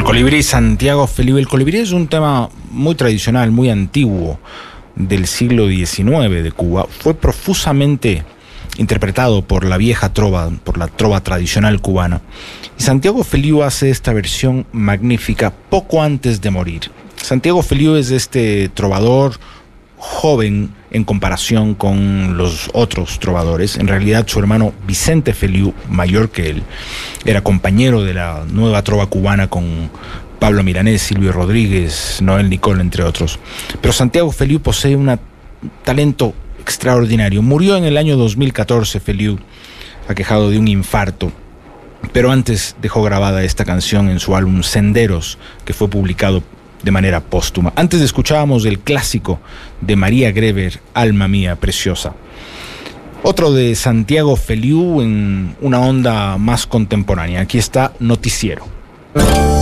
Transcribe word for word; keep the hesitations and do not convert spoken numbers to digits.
Colibrí, Santiago Feliu. El colibrí es un tema muy tradicional, muy antiguo, del siglo diecinueve de Cuba. Fue profusamente interpretado por la vieja trova, por la trova tradicional cubana. Y Santiago Feliu hace esta versión magnífica poco antes de morir. Santiago Feliu es este trovador joven en comparación con los otros trovadores. En realidad su hermano Vicente Feliu, mayor que él, era compañero de la nueva trova cubana con Pablo Milanés, Silvio Rodríguez, Noel Nicol, entre otros. Pero Santiago Feliu posee un talento extraordinario. Murió en el año dos mil catorce Feliu, aquejado de un infarto, pero antes dejó grabada esta canción en su álbum Senderos, que fue publicado de manera póstuma. Antes escuchábamos el clásico de María Greber, Alma Mía Preciosa. Otro de Santiago Feliu en una onda más contemporánea. Aquí está Noticiero.